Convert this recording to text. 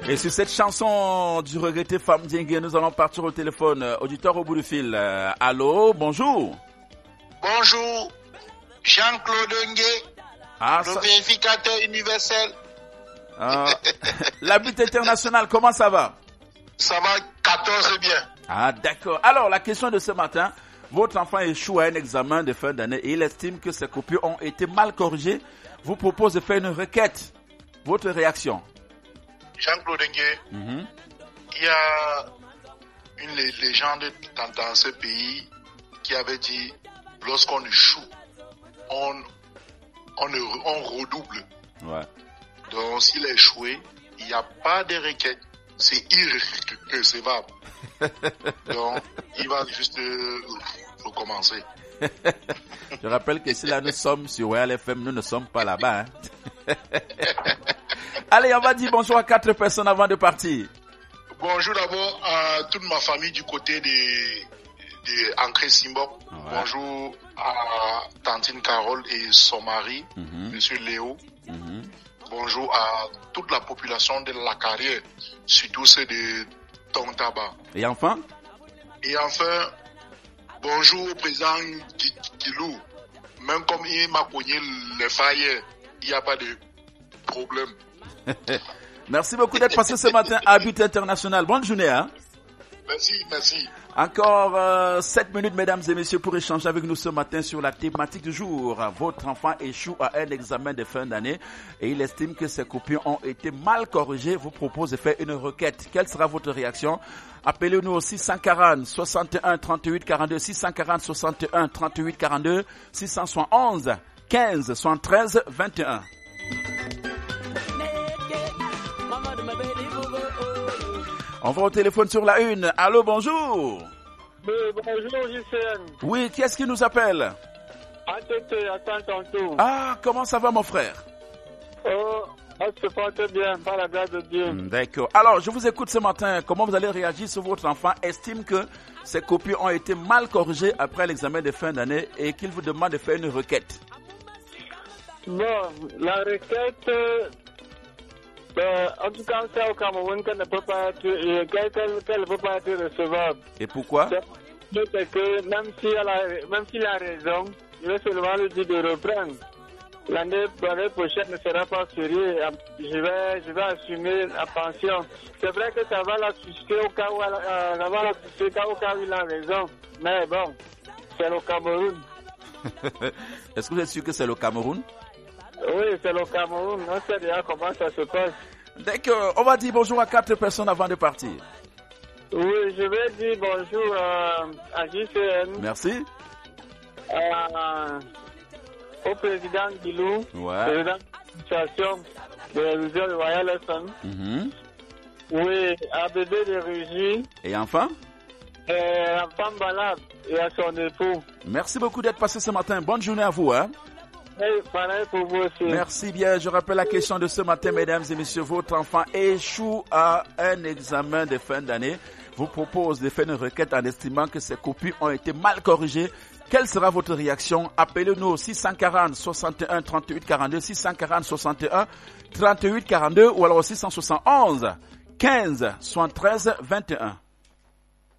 Et sur cette chanson du regretté Fam Diengue, nous allons partir au téléphone. Auditeur au bout du fil. Allô, bonjour. Bonjour, Jean-Claude Ngué, le vérificateur universel. L'habit international, comment ça va? Ça va 14 bien. Ah, d'accord. Alors, la question de ce matin, votre enfant échoue à un examen de fin d'année et il estime que ses copies ont été mal corrigées. Vous propose de faire une requête. Votre réaction? Jean-Claude Ngué, il y a une légende dans ce pays qui avait dit, lorsqu'on échoue, on redouble. Ouais. Donc, s'il a échoué, il n'y a pas de requête. C'est irrécevable. Donc, il va juste recommencer. Je rappelle que si là nous sommes sur Royal FM, nous ne sommes pas là-bas. Hein. Allez, on va dire bonjour à 4 personnes avant de partir. Bonjour d'abord à toute ma famille du côté de Ancré Simbok. Ouais. Bonjour à Tantine Carole et son mari, Monsieur Léo. Bonjour à toute la population de la carrière, surtout ceux de Tontaba. Et enfin, bonjour au président Guilou. Même comme il m'a cogné les failles, il n'y a pas de problème. Merci beaucoup d'être passé ce matin à But International. Bonne journée. Hein? Merci. Encore 7 minutes, mesdames et messieurs, pour échanger avec nous ce matin sur la thématique du jour. Votre enfant échoue à un examen de fin d'année et il estime que ses copies ont été mal corrigées. Vous propose de faire une requête. Quelle sera votre réaction? Appelez-nous au 640 61 38 42, 640 61 38 42, 671 15 73 21. On va au téléphone sur la une. Allô, bonjour. Bonjour, JCN. Oui, qui est-ce qui nous appelle? Attends tantôt. Ah, comment ça va, mon frère? Ça se porte bien, par la grâce de Dieu. D'accord. Alors, je vous écoute ce matin. Comment vous allez réagir si votre enfant estime que ses copies ont été mal corrigées après l'examen de fin d'année et qu'il vous demande de faire une requête? Bon, la requête... en tout cas, c'est au Cameroun qu'elle ne peut pas être recevable. Et pourquoi? C'est que même s'il a raison, il va seulement lui dire de reprendre. L'année prochaine ne sera pas sérieux. Je vais assumer la pension. C'est vrai que ça va la susciter au cas où il a raison. Mais bon, c'est le Cameroun. Est-ce que vous êtes sûr que c'est le Cameroun? Oui, c'est le Cameroun. On sait déjà comment ça se passe. D'accord. On va dire bonjour à 4 personnes avant de partir. Oui, je vais dire bonjour à JCN. Merci. Au président Guilou, président de l'association de la région de Royal FM. Oui, à bébé de Rugy. Et enfin? À Pambalab et à son époux. Merci beaucoup d'être passé ce matin. Bonne journée à vous. Hein? Pareil pour vous aussi. Merci bien. Je rappelle la question de ce matin, mesdames et messieurs. Votre enfant échoue à un examen de fin d'année. Vous propose de faire une requête en estimant que ses copies ont été mal corrigées. Quelle sera votre réaction? Appelez-nous au 640 61 38 42, 640 61 38 42 ou alors au 671 15 73 21.